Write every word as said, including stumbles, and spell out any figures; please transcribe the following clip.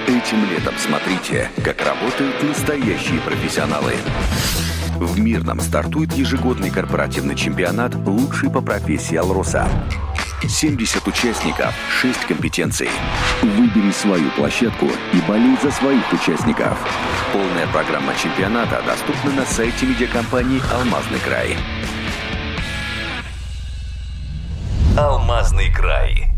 Этим летом смотрите, как работают настоящие профессионалы. В Мирном стартует ежегодный корпоративный чемпионат «Лучший по профессии Алроса». семьдесят участников, шесть компетенций. Выбери свою площадку и болей за своих участников. Полная программа чемпионата доступна на сайте медиакомпании «Алмазный край». «Алмазный край».